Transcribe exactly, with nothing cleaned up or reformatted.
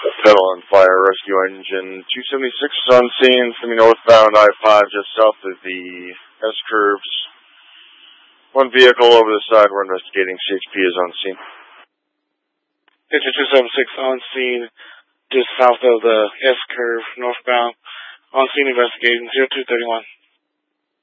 Pedal and Fire Rescue Engine two seventy-six is on scene, semi northbound I five just south of the S-curves. One vehicle over the side we're investigating. C H P is on scene. Picture two seventy-six on scene just south of the S-curve northbound. On scene investigating zero two thirty-one.